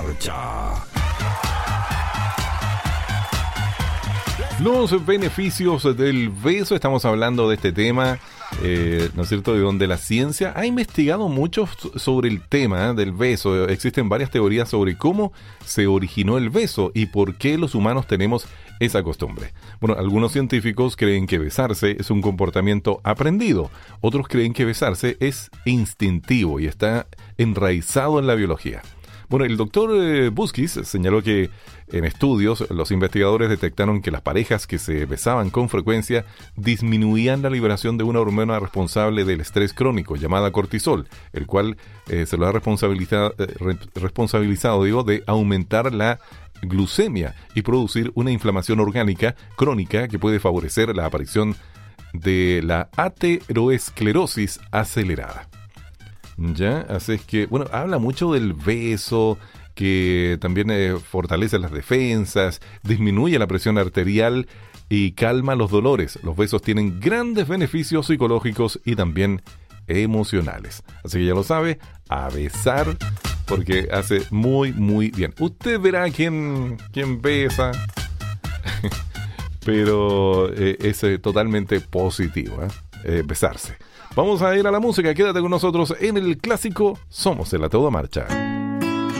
marcha. Los beneficios del beso, estamos hablando de este tema, ¿no es cierto?, de donde la ciencia ha investigado mucho sobre el tema del beso. Existen varias teorías sobre cómo se originó el beso y por qué los humanos tenemos esa costumbre. Bueno, algunos científicos creen que besarse es un comportamiento aprendido, otros creen que besarse es instintivo y está enraizado en la biología. Bueno, el doctor Buskis señaló que en estudios los investigadores detectaron que las parejas que se besaban con frecuencia disminuían la liberación de una hormona responsable del estrés crónico llamada cortisol, el cual se lo ha responsabilizado de aumentar la glucemia y producir una inflamación orgánica crónica que puede favorecer la aparición de la ateroesclerosis acelerada. Ya, así es que, bueno, habla mucho del beso, que también fortalece las defensas, disminuye la presión arterial y calma los dolores. Los besos tienen grandes beneficios psicológicos y también emocionales. Así que ya lo sabe, a besar, porque hace muy, muy bien. Usted verá quién besa, pero es totalmente positivo, besarse. Vamos a ir a la música, quédate con nosotros en el clásico Somos de la Toda Marcha.